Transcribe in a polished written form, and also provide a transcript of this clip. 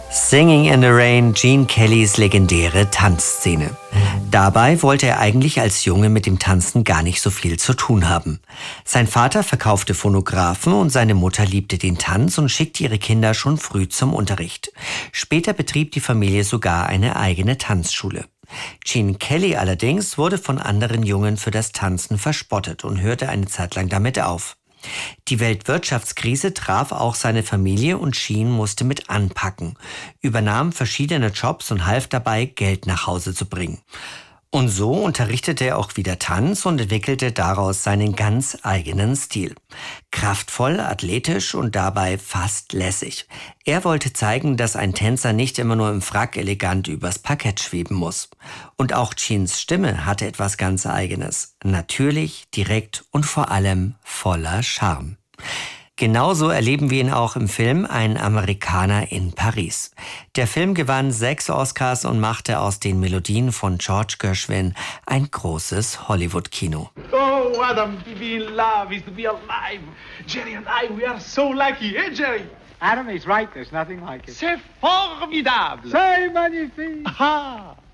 Singing in the Rain, Gene Kellys legendäre Tanzszene. Dabei wollte er eigentlich als Junge mit dem Tanzen gar nicht so viel zu tun haben. Sein Vater verkaufte Phonographen und seine Mutter liebte den Tanz und schickte ihre Kinder schon früh zum Unterricht. Später betrieb die Familie sogar eine eigene Tanzschule. Gene Kelly allerdings wurde von anderen Jungen für das Tanzen verspottet und hörte eine Zeit lang damit auf. Die Weltwirtschaftskrise traf auch seine Familie und Gene musste mit anpacken, übernahm verschiedene Jobs und half dabei, Geld nach Hause zu bringen. Und so unterrichtete er auch wieder Tanz und entwickelte daraus seinen ganz eigenen Stil. Kraftvoll, athletisch und dabei fast lässig. Er wollte zeigen, dass ein Tänzer nicht immer nur im Frack elegant übers Parkett schweben muss. Und auch Genes Stimme hatte etwas ganz Eigenes. Natürlich, direkt und vor allem voller Charme. Genauso erleben wir ihn auch im Film Ein Amerikaner in Paris. Der Film gewann 6 Oscars und machte aus den Melodien von George Gershwin ein großes Hollywood-Kino. Oh, Adam, to be in love is to be alive. Jerry and I, we are so lucky, eh, Jerry? Adam is right, there's nothing like it. C'est formidable. C'est magnifique. Ah.